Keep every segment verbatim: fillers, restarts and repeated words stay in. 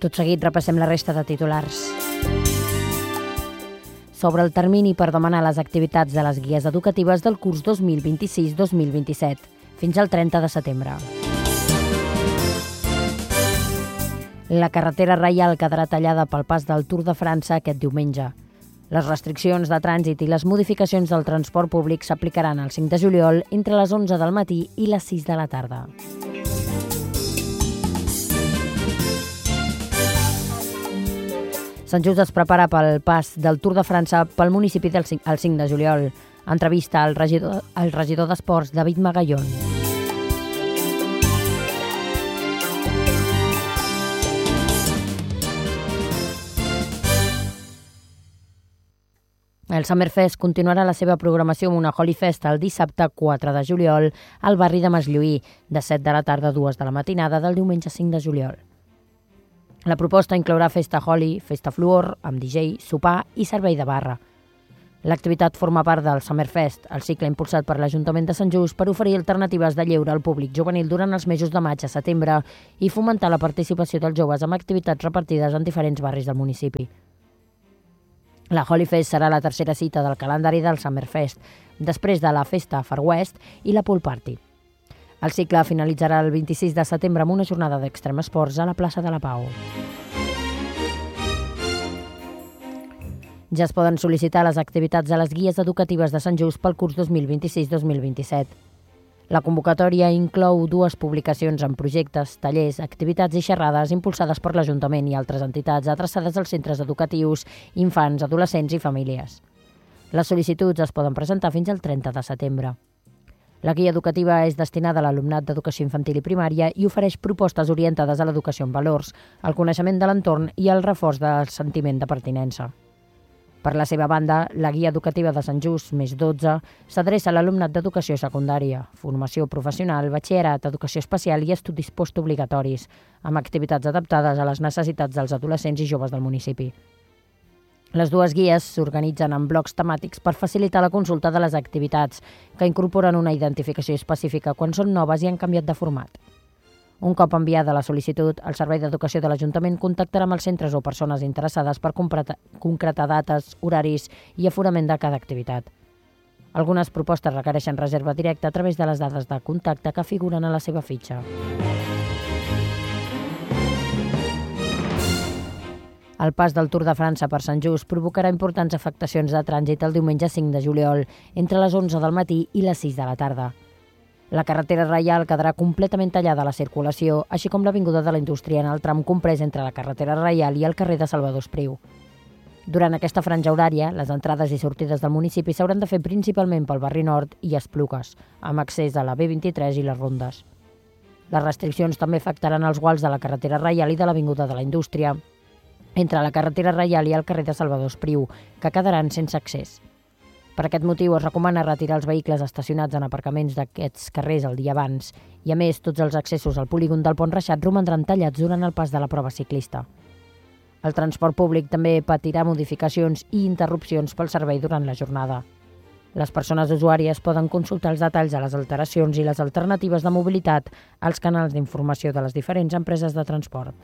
Tot seguit repassem la resta de titulars. Sobre el termini per demanar les activitats de les guies educatives del curs dos mil vint-i-sis dos mil vint-i-set, fins al trenta de setembre. La carretera reial quedarà tallada pel pas del Tour de França aquest diumenge. Les restriccions de trànsit i les modificacions del transport públic s'aplicaran el cinc de juliol entre les onze del matí i les sis de la tarda. Sant Just es prepara pel pas del Tour de França pel municipi del cinc, el cinc de juliol. Entrevista al regidor, al regidor d'Esports, David Magallón. El Summerfest continuarà la seva programació amb una Holy Fest el dissabte quatre de juliol al barri de Maslloí, de set de la tarda a dues de la matinada del diumenge cinc de juliol. La proposta inclourà festa Holy, festa Fluor, amb D J, sopar i servei de barra. L'activitat forma part del Summerfest, el cicle impulsat per l'Ajuntament de Sant Just per oferir alternatives de lleure al públic juvenil durant els mesos de maig a setembre i fomentar la participació dels joves amb activitats repartides en diferents barris del municipi. La Holy Fest serà la tercera cita del calendari del Summerfest, després de la festa Far West i la Pool Party. El cicle finalitzarà el vint-i-sis de setembre amb una jornada d'Extreme Esports a la plaça de la Pau. Ja es poden sol·licitar les activitats a les guies educatives de Sant Just pel curs dos mil vint-i-sis dos mil vint-i-set. La convocatòria inclou dues publicacions en projectes, tallers, activitats i xerrades impulsades per l'Ajuntament i altres entitats adreçades als centres educatius, infants, adolescents i famílies. Les sol·licituds es poden presentar fins al trenta de setembre. La guia educativa és destinada a l'alumnat d'educació infantil i primària i ofereix propostes orientades a l'educació en valors, al coneixement de l'entorn i al reforç del sentiment de pertinença. Per la seva banda, la guia educativa de Sant Just, més dotze, s'adreça a l'alumnat d'educació secundària, formació professional, batxillerat, educació especial i estudis postobligatoris, amb activitats adaptades a les necessitats dels adolescents i joves del municipi. Les dues guies s'organitzen en blocs temàtics per facilitar la consulta de les activitats, que incorporen una identificació específica quan són noves i han canviat de format. Un cop enviada la sol·licitud, el Servei d'Educació de l'Ajuntament contactarà amb els centres o persones interessades per concretar dates, horaris i aforament de cada activitat. Algunes propostes requereixen reserva directa a través de les dades de contacte que figuren a la seva fitxa. El pas del Tour de França per Sant Just provocarà importants afectacions de trànsit el diumenge cinc de juliol, entre les onze del matí i les sis de la tarda. La carretera reial quedarà completament tallada a la circulació, així com l'avinguda de la Indústria en el tram comprès entre la carretera reial i el carrer de Salvador Espriu. Durant aquesta franja horària, les entrades i sortides del municipi s'hauran de fer principalment pel barri nord i Esplugues, amb accés a la B vint-i-tres i les rondes. Les restriccions també afectaran els guals de la carretera reial i de l'avinguda de la Indústria, entre la carretera reial i el carrer de Salvador Espriu, que quedaran sense accés. Per aquest motiu es recomana retirar els vehicles estacionats en aparcaments d'aquests carrers el dia abans i, a més, tots els accessos al polígon del Pont Reixat romandran tallats durant el pas de la prova ciclista. El transport públic també patirà modificacions i interrupcions pel servei durant la jornada. Les persones usuàries poden consultar els detalls de les alteracions i les alternatives de mobilitat als canals d'informació de les diferents empreses de transport.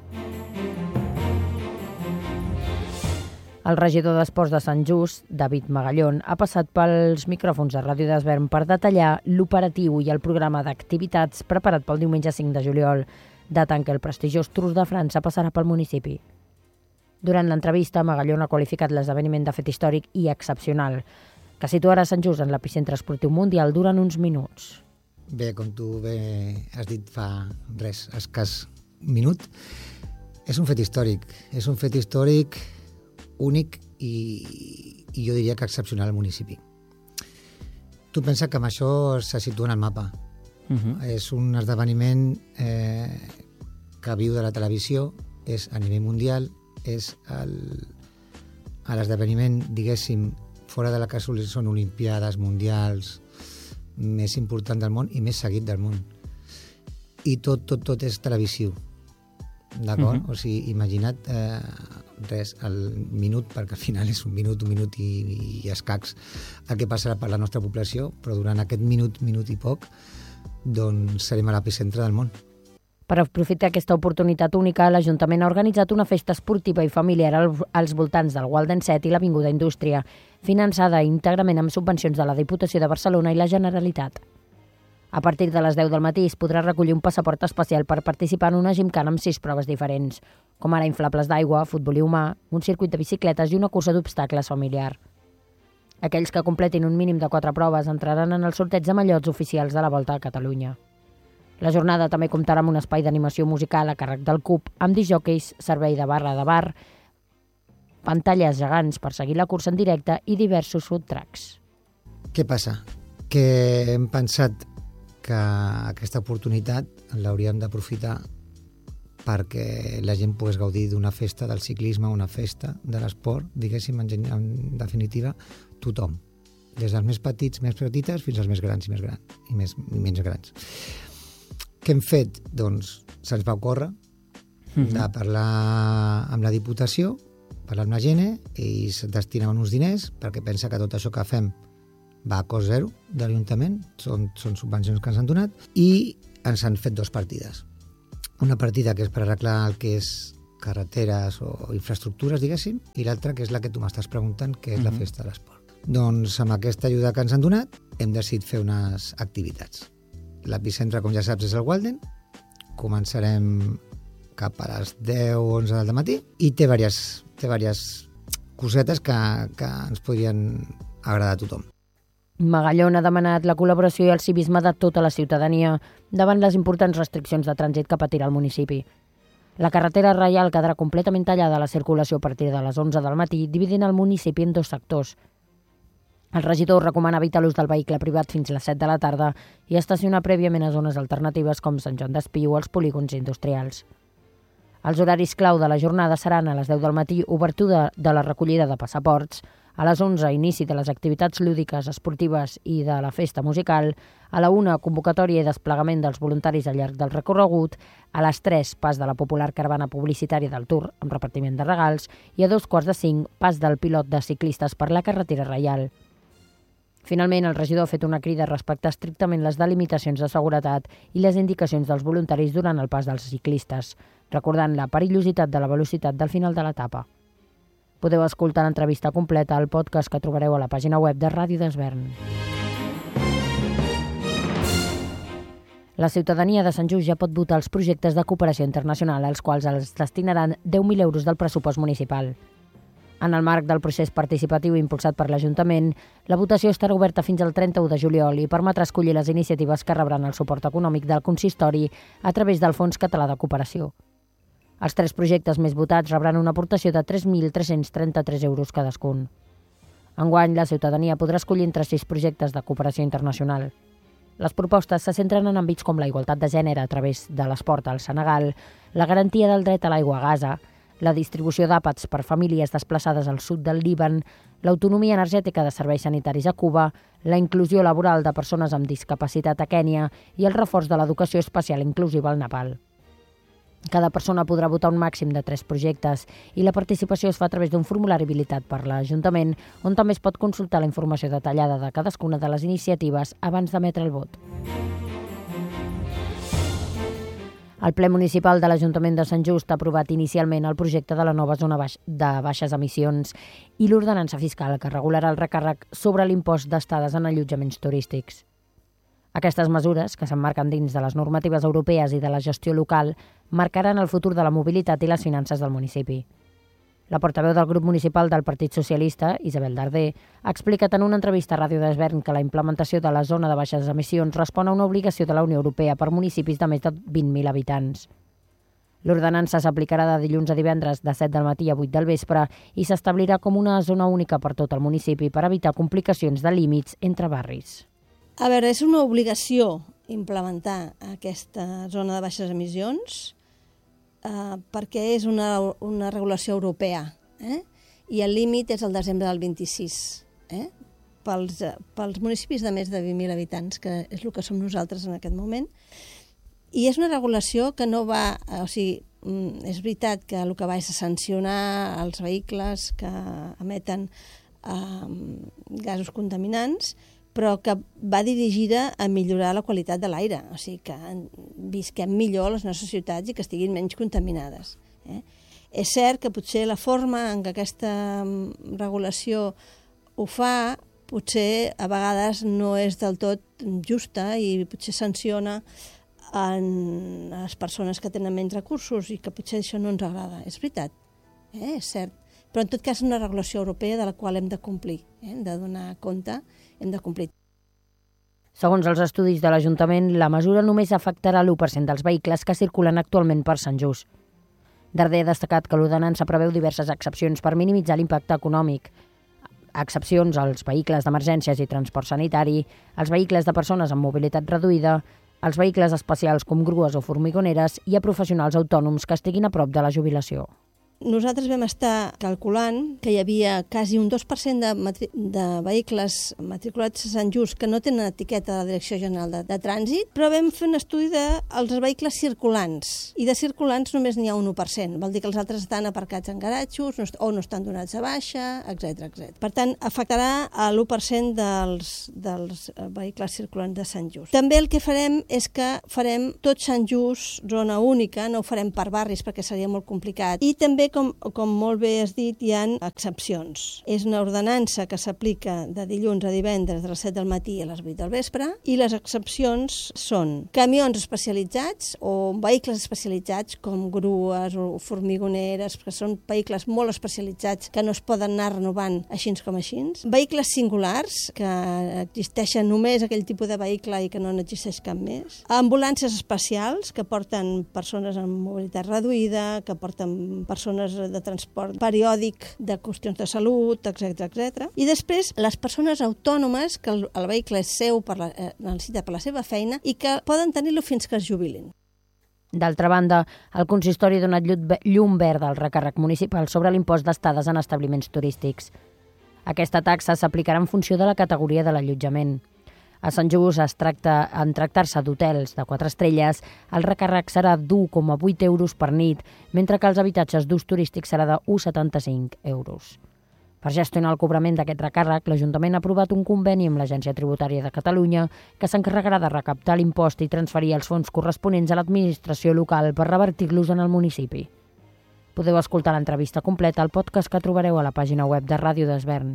El regidor d'Esports de Sant Just, David Magallón, ha passat pels micròfons de Ràdio d'Esvern per detallar l'operatiu i el programa d'activitats preparat pel diumenge cinc de juliol, data en què el prestigiós Tour de França passarà pel municipi. Durant l'entrevista, Magallón ha qualificat l'esdeveniment de fet històric i excepcional, que situarà Sant Just en l'epicentre esportiu mundial durant uns minuts. Bé, com tu bé has dit fa res, escàs minut, és un fet històric. És un fet històric únic i, i jo diria que excepcional al municipi. Tu pensa que amb això se situa en el mapa. Uh-huh. És un esdeveniment eh, que viu de la televisió, és a nivell mundial, és el, l'esdeveniment, diguéssim, fora de la que són olimpiades mundials més important del món i més seguit del món. I tot, tot, tot és televisiu. D'acord? Uh-huh. O sigui, imagina't eh, res, el minut, perquè al final és un minut, un minut i, i escacs el que passarà per la nostra població, però durant aquest minut, minut i poc, doncs serem a l'epicentre del món. Per aprofitar aquesta oportunitat única, l'Ajuntament ha organitzat una festa esportiva i familiar als voltants del Walden set i l'Avinguda Indústria, finançada íntegrament amb subvencions de la Diputació de Barcelona i la Generalitat. A partir de les deu del matí es podrà recollir un passaport especial per participar en una gimcana amb sis proves diferents, com ara inflables d'aigua, futbol i humà, un circuit de bicicletes i una cursa d'obstacles familiar. Aquells que completin un mínim de quatre proves entraran en el sorteig de mallots oficials de la Volta a Catalunya. La jornada també comptarà amb un espai d'animació musical a càrrec del C U P, amb disjòqueis, servei de barra de bar, pantalles gegants per seguir la cursa en directe i diversos food trucks. Què passa? Que hem pensat que aquesta oportunitat l'hauríem d'aprofitar perquè la gent pogués gaudir d'una festa del ciclisme, una festa de l'esport, diguéssim, en, en definitiva, tothom. Des dels més petits, més petites, fins als més grans i més grans, i, més, i menys grans. Què hem fet? Doncs se'ns va ocórrer mm-hmm. de parlar amb la Diputació, parlar amb la gent, i ells destinaven uns diners perquè pensa que tot això que fem va a cost zero de l'Ajuntament, són, són subvencions que ens han donat, i ens han fet dues partides. Una partida que és per arreglar el que és carreteres o infraestructures, diguéssim, i l'altra que és la que tu m'estàs preguntant, que és mm-hmm. la festa de l'esport. Doncs amb aquesta ajuda que ens han donat hem decidit fer unes activitats. L'epicentre, com ja saps, és el Walden. Començarem cap a les deu o onze del matí i té diverses, té diverses cosetes que, que ens podrien agradar a tothom. Magallón ha demanat la col·laboració i el civisme de tota la ciutadania davant les importants restriccions de trànsit que patirà el municipi. La carretera reial quedarà completament tallada a la circulació a partir de les onze del matí, dividint el municipi en dos sectors. El regidor recomana evitar l'ús del vehicle privat fins a les set de la tarda i estacionar prèviament a zones alternatives com Sant Joan d'Espí o els polígons industrials. Els horaris clau de la jornada seran a les deu del matí obertura de la recollida de passaports, a les onze inici de les activitats lúdiques, esportives i de la festa musical, a la una convocatòria i desplegament dels voluntaris al llarg del recorregut, a les tres pas de la popular caravana publicitària del Tour amb repartiment de regals i a dos quarts de cinc pas del pilot de ciclistes per la carretera reial. Finalment, el regidor ha fet una crida a respectar estrictament les delimitacions de seguretat i les indicacions dels voluntaris durant el pas dels ciclistes, recordant la perillositat de la velocitat del final de l'etapa. Podeu escoltar l'entrevista completa al podcast que trobareu a la pàgina web de Ràdio d'Esvern. La ciutadania de Sant Just ja pot votar els projectes de cooperació internacional, als quals els destinaran deu mil euros del pressupost municipal. En el marc del procés participatiu impulsat per l'Ajuntament, la votació estarà oberta fins al trenta-u de juliol i permetrà escollir les iniciatives que rebran el suport econòmic del consistori a través del Fons Català de Cooperació. Els tres projectes més votats rebran una aportació de tres mil tres-cents trenta-tres euros cadascun. Enguany, la ciutadania podrà escollir entre sis projectes de cooperació internacional. Les propostes se centren en àmbits com la igualtat de gènere a través de l'esport al Senegal, la garantia del dret a l'aigua a Gaza, la distribució d'àpats per famílies desplaçades al sud del Líban, l'autonomia energètica de serveis sanitaris a Cuba, la inclusió laboral de persones amb discapacitat a Kènia i el reforç de l'educació especial inclusiva al Nepal. Cada persona podrà votar un màxim de tres projectes i la participació es fa a través d'un formulari habilitat per l'Ajuntament, on també es pot consultar la informació detallada de cadascuna de les iniciatives abans d'emetre el vot. El ple municipal de l'Ajuntament de Sant Just ha aprovat inicialment el projecte de la nova zona baix de baixes emissions i l'ordenança fiscal que regularà el recàrrec sobre l'impost d'estades en allotjaments turístics. Aquestes mesures, que s'emmarquen dins de les normatives europees i de la gestió local, marcaran el futur de la mobilitat i les finances del municipi. La portaveu del grup municipal del Partit Socialista, Isabel Darder, ha explicat en una entrevista a Ràdio d'Esvern que la implementació de la zona de baixes emissions respon a una obligació de la Unió Europea per municipis de més de vint mil habitants. L'ordenança s'aplicarà de dilluns a divendres de set del matí a vuit del vespre i s'establirà com una zona única per tot el municipi per evitar complicacions de límits entre barris. A veure, és una obligació implementar aquesta zona de baixes emissions eh, perquè és una, una regulació europea eh? I el límit és el desembre del vint-i-sis eh? pels, pels municipis de més de vint mil habitants, que és el que som nosaltres en aquest moment. I és una regulació que no va... O sigui, és veritat que el que va és a sancionar els vehicles que emeten eh, gasos contaminants, però que va dirigida a millorar la qualitat de l'aire, o sigui que visquem millor a les nostres ciutats i que estiguin menys contaminades. Eh? És cert que potser la forma en què aquesta regulació ho fa potser a vegades no és del tot justa i potser sanciona en les persones que tenen menys recursos i que potser això no ens agrada. És veritat, eh? És cert. Però en tot cas és una regulació europea de la qual hem de complir, eh? Hem de donar compte, hem de complir. Segons els estudis de l'Ajuntament, la mesura només afectarà l'u per cent dels vehicles que circulen actualment per Sant Just. Darder ha destacat que l'ordenança preveu diverses excepcions per minimitzar l'impacte econòmic. Excepcions als vehicles d'emergències i transport sanitari, als vehicles de persones amb mobilitat reduïda, als vehicles especials com grues o formigoneres i a professionals autònoms que estiguin a prop de la jubilació. Nosaltres vam estar calculant que hi havia quasi un dos per cent de, matri- de vehicles matriculats a Sant Just que no tenen etiqueta de la Direcció General de, de Trànsit, però vam fer un estudi dels de vehicles circulants, i de circulants només n'hi ha un u per cent. Vol dir que els altres estan aparcats en garatjos no, o no estan donats a baixa, etcètera etcètera. Per tant, afectarà a l'u per cent dels, dels vehicles circulants de Sant Just. També el que farem és que farem tot Sant Just zona única, no ho farem per barris perquè seria molt complicat, i també Com, com molt bé has dit, hi ha excepcions. És una ordenança que s'aplica de dilluns a divendres de les set del matí a les vuit del vespre, i les excepcions són camions especialitzats o vehicles especialitzats com grues o formigoneres, que són vehicles molt especialitzats que no es poden anar renovant així com així. Vehicles singulars, que existeixen només aquell tipus de vehicle i que no n'existeix cap més. Ambulàncies especials, que porten persones amb mobilitat reduïda, que porten persones de transport periòdic de qüestions de salut, etcètera etcètera. I després, les persones autònomes, que el, el vehicle és seu, per la, eh, necessita per la seva feina, i que poden tenir-lo fins que es jubilin. D'altra banda, el consistori ha donat llum verda al recàrrec municipal sobre l'impost d'estades en establiments turístics. Aquesta taxa s'aplicarà en funció de la categoria de l'allotjament. A Sant Just es tracta, en tractar-se d'hotels de quatre estrelles, el recàrrec serà d'u coma vuit euros per nit, mentre que els habitatges d'ús turístic serà de u coma setanta-cinc euros. Per gestionar el cobrament d'aquest recàrrec, l'Ajuntament ha aprovat un conveni amb l'Agència Tributària de Catalunya que s'encarregarà de recaptar l'impost i transferir els fons corresponents a l'administració local per revertir-los en el municipi. Podeu escoltar l'entrevista completa al podcast que trobareu a la pàgina web de Ràdio d'Esvern.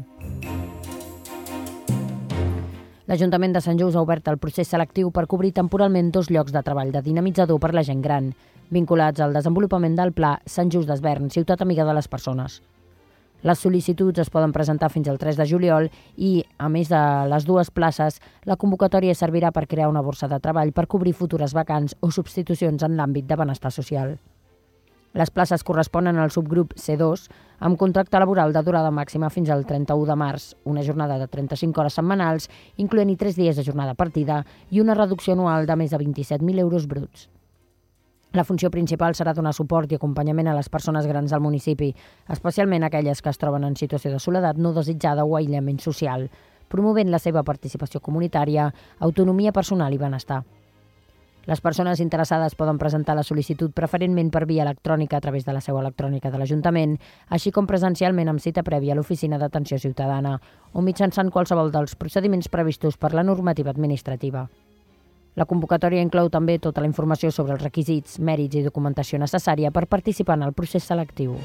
L'Ajuntament de Sant Just ha obert el procés selectiu per cobrir temporalment dos llocs de treball de dinamitzador per la gent gran, vinculats al desenvolupament del Pla Sant Just d'Esvern, Ciutat Amiga de les Persones. Les sol·licituds es poden presentar fins al tres de juliol i, a més de les dues places, la convocatòria servirà per crear una borsa de treball per cobrir futures vacants o substitucions en l'àmbit de benestar social. Les places corresponen al subgrup C dos, amb contracte laboral de durada màxima fins al trenta-u de març, una jornada de trenta-cinc hores setmanals, incloent-hi tres dies de jornada partida i una reducció anual de més de vint-i-set mil euros bruts. La funció principal serà donar suport i acompanyament a les persones grans del municipi, especialment aquelles que es troben en situació de soledat no desitjada o aïllament social, promovent la seva participació comunitària, autonomia personal i benestar. Les persones interessades poden presentar la sol·licitud preferentment per via electrònica a través de la seu electrònica de l'Ajuntament, així com presencialment amb cita prèvia a l'Oficina d'Atenció Ciutadana o mitjançant qualsevol dels procediments previstos per la normativa administrativa. La convocatòria inclou també tota la informació sobre els requisits, mèrits i documentació necessària per participar en el procés selectiu.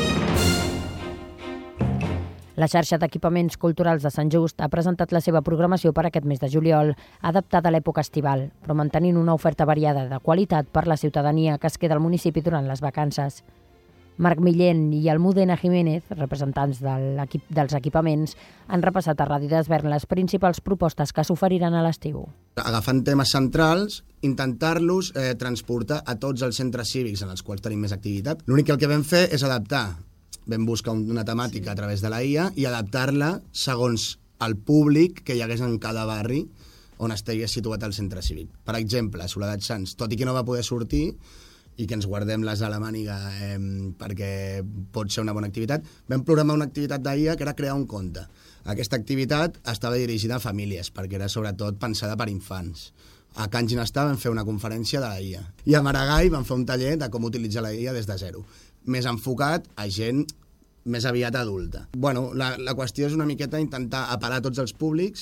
La xarxa d'equipaments culturals de Sant Just ha presentat la seva programació per aquest mes de juliol, adaptada a l'època estival, però mantenint una oferta variada de qualitat per la ciutadania que es queda al municipi durant les vacances. Marc Millén i Almudena Jiménez, representants de l'equip dels equipaments, han repassat a Ràdio d'Esvern les principals propostes que s'oferiran a l'estiu. Agafant temes centrals, intentar-los eh, transportar a tots els centres cívics en els quals tenim més activitat. L'únic que el que vam fer és adaptar. Vam buscar una temàtica a través de la I A i adaptar-la segons el públic que hi hagués en cada barri on estigués situat el centre cívic. Per exemple, Soledat Sants, tot i que no va poder sortir i que ens guardem les a la màniga eh, perquè pot ser una bona activitat, vam programar una activitat d'I A que era crear un conte. Aquesta activitat estava dirigida a famílies perquè era sobretot pensada per infants. A Can Ginestà vam fer una conferència de la I A. I a Maragall vam fer un taller de com utilitzar la I A des de zero, més enfocat a gent més aviat adulta. Bueno, la, la qüestió és una miqueta intentar apel·lar a tots els públics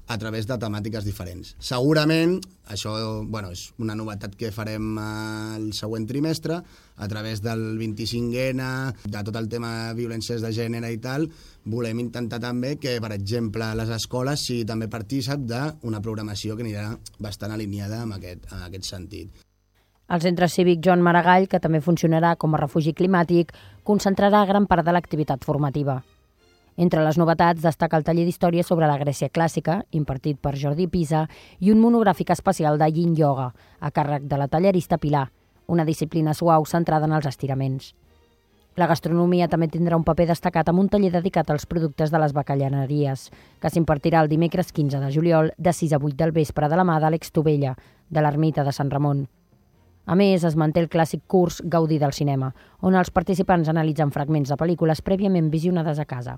a través de temàtiques diferents. Segurament, això bueno, és una novetat que farem el següent trimestre, a través del vint-i-cinc ena, de tot el tema de violències de gènere i tal, volem intentar també que, per exemple, les escoles sigui també partícip d'una programació que anirà bastant alineada amb aquest, en aquest sentit. El Centre Cívic Joan Maragall, que també funcionarà com a refugi climàtic, concentrarà gran part de l'activitat formativa. Entre les novetats destaca el taller d'història sobre la Grècia clàssica, impartit per Jordi Pisa, i un monogràfic especial de Yin Yoga, a càrrec de la tallerista Pilar, una disciplina suau centrada en els estiraments. La gastronomia també tindrà un paper destacat amb un taller dedicat als productes de les bacallaneries, que s'impartirà el dimecres quinze de juliol de sis a vuit del vespre de la mà d'Àlex Tovella, de l'Ermita de Sant Ramon. A més, es manté el clàssic curs Gaudir del cinema, on els participants analitzen fragments de pel·lícules prèviament visionades a casa.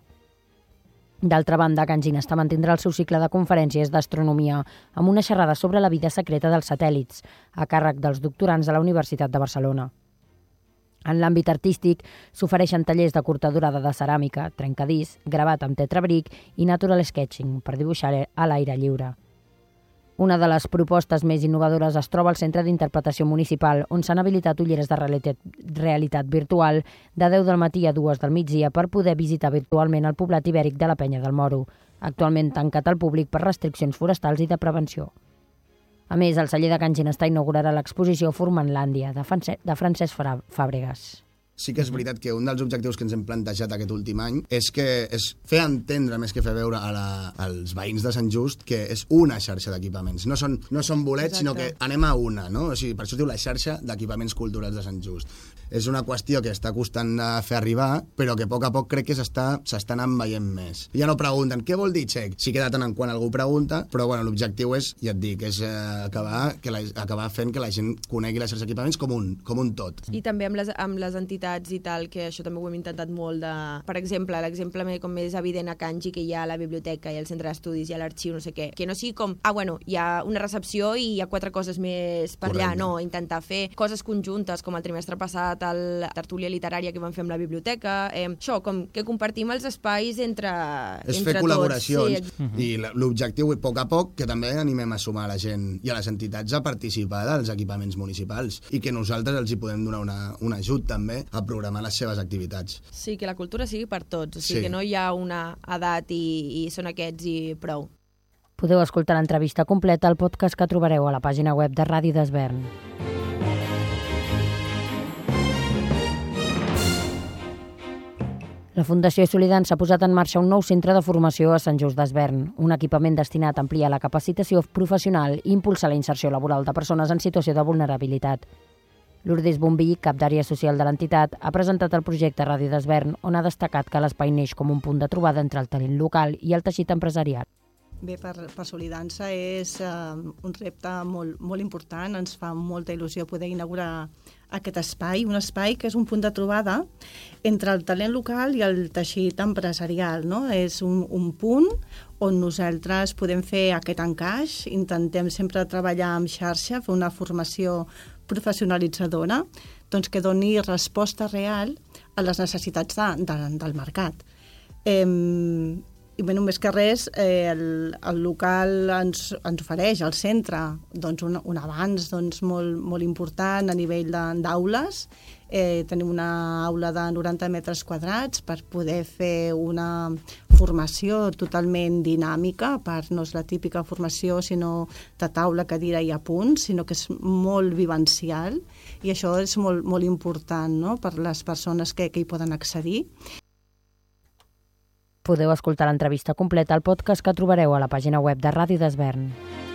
D'altra banda, Can Ginestà mantindrà el seu cicle de conferències d'astronomia amb una xerrada sobre la vida secreta dels satèl·lits, a càrrec dels doctorants de la Universitat de Barcelona. En l'àmbit artístic, s'ofereixen tallers de curta durada de ceràmica, trencadís, gravat amb tetrabric i natural sketching, per dibuixar a l'aire lliure. Una de les propostes més innovadores es troba al Centre d'Interpretació Municipal, on s'han habilitat ulleres de realitat, realitat virtual de deu del matí a dues del migdia per poder visitar virtualment el poblat ibèric de la Penya del Moro, actualment tancat al públic per restriccions forestals i de prevenció. A més, el celler de Can Ginestà inaugurarà l'exposició Formanlàndia, de, France de Francesc Fàbregas. Sí que és veritat que un dels objectius que ens hem plantejat aquest últim any és que és fer entendre, més que fer veure a la, als veïns de Sant Just, que és una xarxa d'equipaments. No són, no són bolets, Exacte. Sinó que anem a una, no? O sigui, per això es diu la xarxa d'equipaments culturals de Sant Just. És una qüestió que està costant de fer arribar, però que a poc a poc crec que s'està anant veient més. Ja no pregunten, què vol dir xec? Sí que de tant en quant algú pregunta, però bueno, l'objectiu és, ja et dic, és eh, acabar, que la, acabar fent que la gent conegui la xarxa d'equipaments com un, com un tot. I també amb les, amb les entitats i tal, que això també ho hem intentat molt de... Per exemple, l'exemple com més evident a Cangi, que hi ha la biblioteca, hi ha el centre d'estudis, hi ha l'arxiu, no sé què, que no sigui com, ah, bueno, hi ha una recepció i hi ha quatre coses més per allà, no, intentar fer coses conjuntes, com el trimestre passat, el tertúlia literària que vam fer amb la biblioteca, eh, això, com que compartim els espais entre, és entre fer col·laboracions, tots. Sí. I l'objectiu, a poc a poc, que també animem a sumar la gent i a les entitats a participar dels equipaments municipals i que nosaltres els hi podem donar una, un ajut també a programar les seves activitats. Sí, que la cultura sigui per tots, o sigui sí. que no hi ha una edat i, i són aquests i prou. Podeu escoltar l'entrevista completa al podcast que trobareu a la pàgina web de Ràdio d'Esvern. La Fundació Solidans ha posat en marxa un nou centre de formació a Sant Just d'Esvern, un equipament destinat a ampliar la capacitació professional i impulsar la inserció laboral de persones en situació de vulnerabilitat. Lourdes Bombí, cap d'àrea social de l'entitat, ha presentat el projecte Ràdio d'Esvern, on ha destacat que l'espai neix com un punt de trobada entre el talent local i el teixit empresarial. Bé, per, per Solidança és uh, un repte molt, molt important, ens fa molta il·lusió poder inaugurar aquest espai, un espai que és un punt de trobada entre el talent local i el teixit empresarial, no? És un, un punt on nosaltres podem fer aquest encaix, intentem sempre treballar amb xarxa, fer una formació professionalitzadora, doncs que doni resposta real a les necessitats de, de, del mercat. Eh, I bé, només que res, eh, el, el local ens, ens ofereix, el centre, doncs un, un avanç doncs, molt, molt important a nivell d'aules. Eh, tenim una aula de noranta metres quadrats per poder fer una formació totalment dinàmica, per no és la típica formació sinó de taula, cadira i apunt, sinó que és molt vivencial i això és molt, molt important, no?, per les persones que, que hi poden accedir. Podeu escoltar l'entrevista completa al podcast que trobareu a la pàgina web de Ràdio d'Esvern.